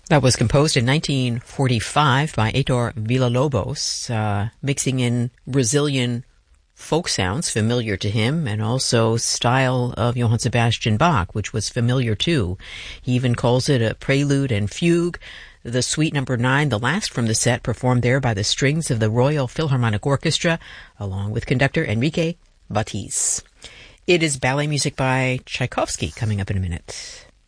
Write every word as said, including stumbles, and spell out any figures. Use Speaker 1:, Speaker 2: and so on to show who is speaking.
Speaker 1: That was composed in nineteen forty-five by Heitor Villa-Lobos, uh, mixing in Brazilian folk sounds familiar to him and also style of Johann Sebastian Bach, which was familiar too. He even calls it a prelude and fugue. The suite number nine, the last from the set, performed there by the strings of the Royal Philharmonic Orchestra, along with conductor Enrique Batiz. It is ballet music by Tchaikovsky coming up in a minute.